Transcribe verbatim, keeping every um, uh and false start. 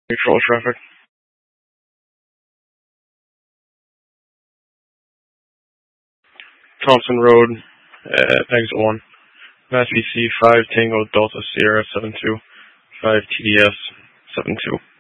Control traffic. Thompson Road, uh, exit one. Mass B C five Tango Delta Sierra seven two five T D S seven two.